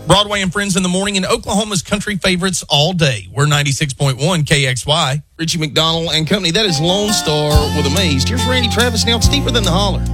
Broadway and Friends in the morning and Oklahoma's country favorites all day. We're 96.1 KXY. Richie McDonald and company. That is Lone Star with Amazed. Here's Randy Travis. Now it's Deeper Than the Holler.